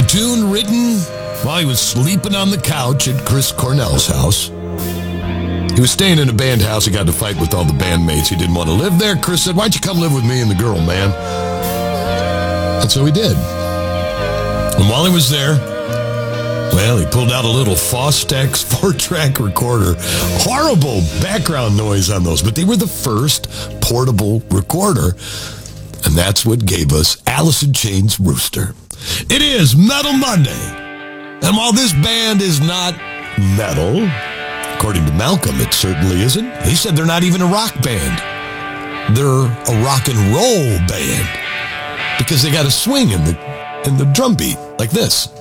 tune written while he was sleeping on the couch at Chris Cornell's house. He was staying in a band house. He got to fight with all the bandmates. He didn't want to live there. Chris said, "Why don't you come live with me and the girl, man?" And so he did. And while he was there, well, he pulled out a little Fostex 4-track recorder. Horrible background noise on those, but they were the first portable recorder. And that's what gave us Alice in Chains' Rooster. It is Metal Monday. And while this band is not metal, according to Malcolm, it certainly isn't. He said they're not even a rock band. They're a rock and roll band because they got a swing in the drum beat like this.